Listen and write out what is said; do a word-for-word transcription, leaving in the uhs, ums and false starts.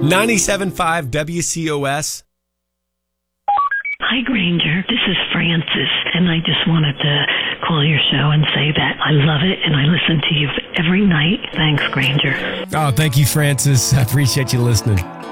ninety-seven point five W C O S. Hi, Granger. This is Francis, and I just wanted to call your show and say that I love it, and I listen to you every night. Thanks, Granger. Oh, thank you, Francis. I appreciate you listening.